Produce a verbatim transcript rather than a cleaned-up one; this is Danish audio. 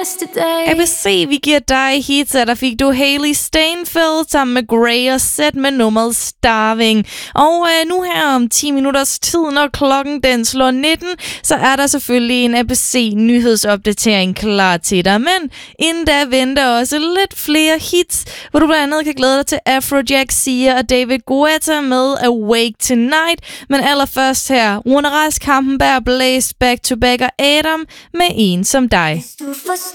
yesterday. A B C, vi giver dig hits, og der fik du Hailey Steinfeld sammen med Grey og Set med nummeret Starving. Og øh, nu her om ti minutters tid, når klokken den slår nitten, så er der selvfølgelig en A B C-nyhedsopdatering klar til dig. Men inden da venter også lidt flere hits, hvor du blandt andet kan glæde dig til Afrojack, Sia og David Guetta med Awake Tonight. Men allerførst her, Rune Rask, Kampenberg, Blaze, Back to Back og Adam med En som dig. Du forstår